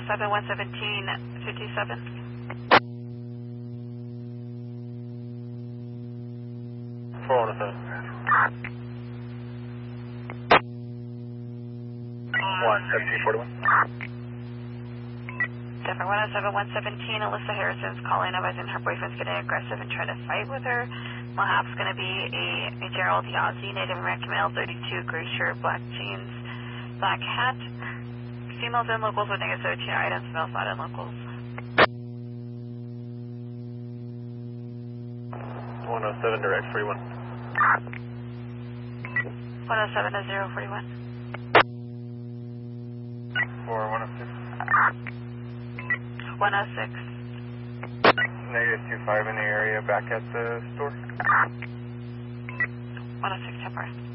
107, 117, 57. 407. 11741. Different 107, 117, Alyssa Harrison's calling, advising her boyfriend's getting aggressive and trying to fight with her. Mahap's going to be a Gerald Yazzie, Native American male, 32, gray shirt, black jeans, black hat. Females and locals with negative 13 items, males not in locals. 107 direct 41. 107 to 041. 4106. 106. Negative 25 in the area, back at the store. 106 10 bar.